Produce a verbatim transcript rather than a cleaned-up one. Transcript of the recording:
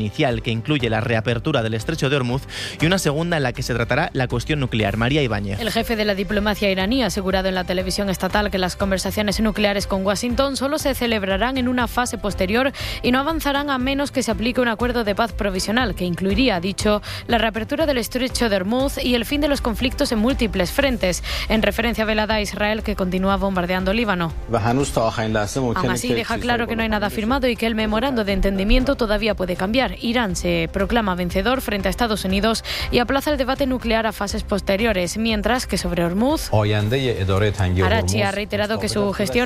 inicial, que incluye la reapertura del estrecho de Hormuz, y una segunda en la que se tratará la cuestión nuclear. María Ibáñez. El jefe de la diplomacia iraní ha asegurado en la televisión estatal que las conversaciones nucleares con Washington solo se celebrarán en una fase posterior y no avanzarán a menos que se aplique un acuerdo de paz provisional que incluiría, ha dicho, la reapertura del estrecho de Hormuz y el fin de los conflictos en múltiples frentes, en referencia velada a Israel, que continúa bombardeando Líbano. Aún así, deja claro que no hay nada firmado y que el memorando de entendimiento todavía puede cambiar. Irán se proclama vencedor frente a Estados Unidos y aplaza el debate nuclear a fases posteriores, mientras que sobre Hormuz, Araghchi ha reiterado que su gestión